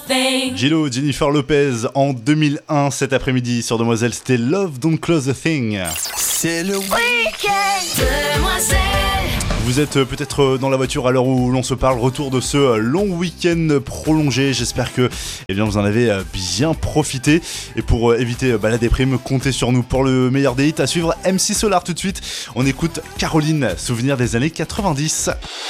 Gillo, Jennifer Lopez en 2001 cet après-midi sur Demoiselle, c'était Love Don't Close a Thing. C'est le week-end Demoiselle. Vous êtes peut-être dans la voiture à l'heure où l'on se parle, retour de ce long week-end prolongé. J'espère que vous en avez bien profité. Et pour éviter la déprime, comptez sur nous pour le meilleur des hits. À suivre MC Solar tout de suite. On écoute Caroline, souvenir des années 90.